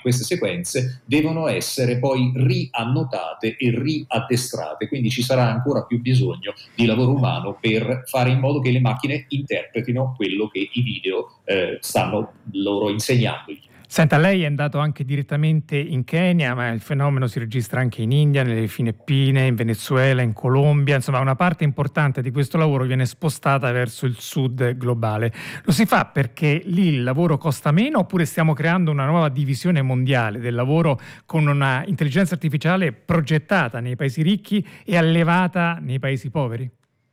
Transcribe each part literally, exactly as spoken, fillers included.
queste sequenze devono essere poi riannotate e riaddestrate, quindi ci sarà ancora più bisogno di lavoro umano per fare in modo che le macchine interpretino quello che i video eh, stanno loro insegnandogli. Senta, lei è andato anche direttamente in Kenya, ma il fenomeno si registra anche in India, nelle Filippine, in Venezuela, in Colombia. Insomma, una parte importante di questo lavoro viene spostata verso il sud globale. Lo si fa perché lì il lavoro costa meno, oppure stiamo creando una nuova divisione mondiale del lavoro con una intelligenza artificiale progettata nei paesi ricchi e allevata nei paesi poveri?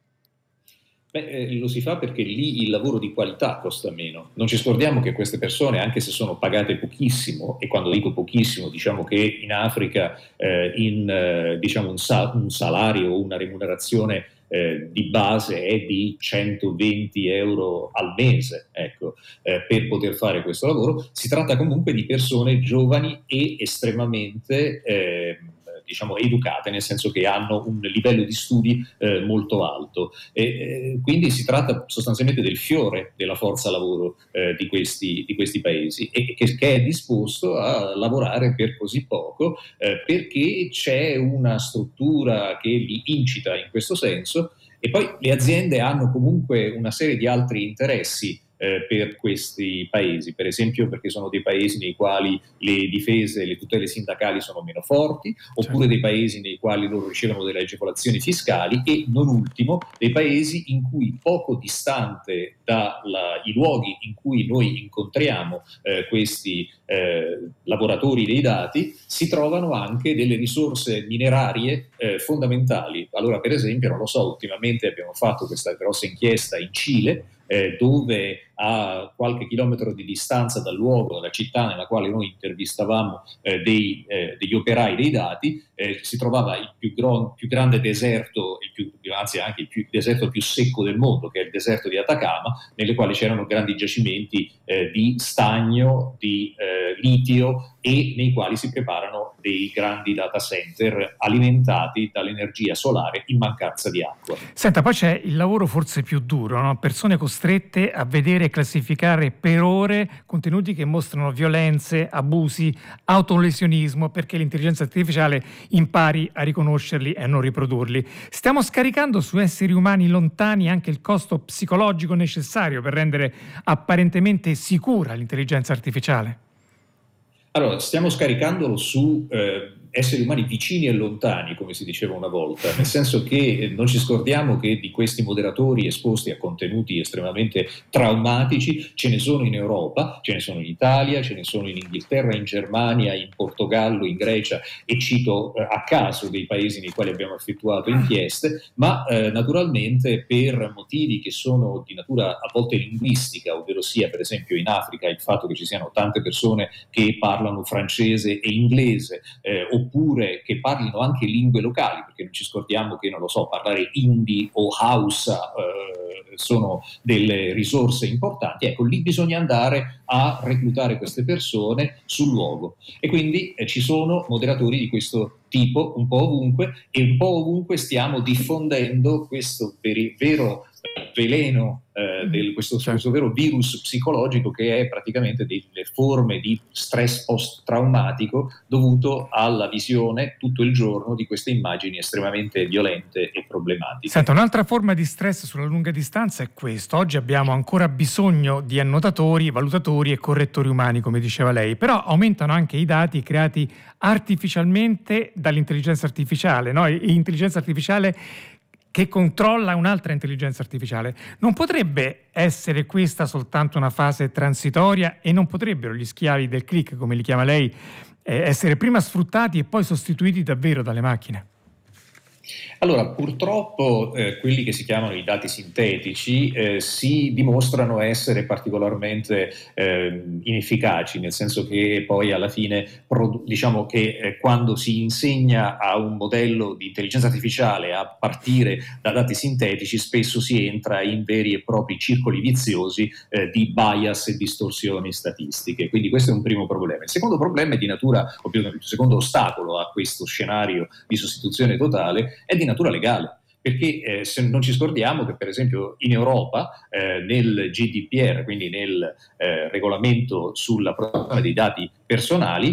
Beh, eh, lo si fa perché lì il lavoro di qualità costa meno. Non ci scordiamo che queste persone, anche se sono pagate pochissimo, e quando dico pochissimo, diciamo che in Africa eh, in, eh, diciamo un, sa- un salario o una remunerazione eh, di base è di centoventi euro al mese, ecco, eh, per poter fare questo lavoro. Si tratta comunque di persone giovani e estremamente eh, diciamo educate, nel senso che hanno un livello di studi eh, molto alto, e eh, quindi si tratta sostanzialmente del fiore della forza lavoro eh, di, questi, di questi paesi, e che, che è disposto a lavorare per così poco eh, perché c'è una struttura che li incita in questo senso, e poi le aziende hanno comunque una serie di altri interessi Eh, per questi paesi, per esempio perché sono dei paesi nei quali le difese, le tutele sindacali sono meno forti, oppure dei paesi nei quali loro ricevono delle agevolazioni fiscali, e non ultimo dei paesi in cui poco distante dai luoghi in cui noi incontriamo eh, questi eh, lavoratori dei dati si trovano anche delle risorse minerarie eh, fondamentali. Allora, per esempio, non lo so, ultimamente abbiamo fatto questa grossa inchiesta in Cile, Eh, dove a qualche chilometro di distanza dal luogo, dalla città nella quale noi intervistavamo eh, dei, eh, degli operai dei dati, eh, si trovava il più, gro- più grande deserto, il più, anzi anche il, più, il deserto più secco del mondo, che è il deserto di Atacama, nelle quali c'erano grandi giacimenti eh, di stagno, di eh, litio, e nei quali si preparano dei grandi data center alimentati dall'energia solare in mancanza di acqua. Senta, poi c'è il lavoro forse più duro, no? Persone costrette a vedere e classificare per ore contenuti che mostrano violenze, abusi, autolesionismo, perché l'intelligenza artificiale impari a riconoscerli e a non riprodurli. Stiamo scaricando su esseri umani lontani anche il costo psicologico necessario per rendere apparentemente sicura l'intelligenza artificiale? Allora, stiamo scaricandolo su eh, esseri umani vicini e lontani, come si diceva una volta, nel senso che eh, non ci scordiamo che di questi moderatori esposti a contenuti estremamente traumatici ce ne sono in Europa, ce ne sono in Italia, ce ne sono in Inghilterra, in Germania, in Portogallo, in Grecia, e cito eh, a caso dei paesi nei quali abbiamo effettuato inchieste, ma eh, naturalmente per motivi che sono di natura a volte linguistica, ovvero sia per esempio in Africa il fatto che ci siano tante persone che parlano francese e inglese, eh, oppure che parlino anche lingue locali, perché non ci scordiamo che, non lo so, parlare hindi o hausa eh, sono delle risorse importanti. Ecco, lì bisogna andare a reclutare queste persone sul luogo, e quindi eh, ci sono moderatori di questo tipo un po' ovunque, e un po' ovunque stiamo diffondendo questo veri, vero veleno, eh, del, questo, questo vero virus psicologico, che è praticamente delle forme di stress post-traumatico dovuto alla visione tutto il giorno di queste immagini estremamente violente e problematiche. Senta, un'altra forma di stress sulla lunga distanza è questo. Oggi abbiamo ancora bisogno di annotatori, valutatori e correttori umani, come diceva lei, però aumentano anche i dati creati artificialmente dall'intelligenza artificiale, no? E intelligenza artificiale che controlla un'altra intelligenza artificiale. Non potrebbe essere questa soltanto una fase transitoria, e non potrebbero gli schiavi del click, come li chiama lei, eh, essere prima sfruttati e poi sostituiti davvero dalle macchine? Allora, purtroppo eh, quelli che si chiamano i dati sintetici eh, si dimostrano essere particolarmente eh, inefficaci, nel senso che poi alla fine produ- diciamo che eh, quando si insegna a un modello di intelligenza artificiale a partire da dati sintetici, spesso si entra in veri e propri circoli viziosi eh, di bias e distorsioni statistiche. Quindi questo è un primo problema. Il secondo problema è di natura, o più, il secondo ostacolo a questo scenario di sostituzione totale è di natura legale, perché eh, se non ci scordiamo che per esempio in Europa eh, nel G D P R, quindi nel eh, regolamento sulla protezione dei dati personali,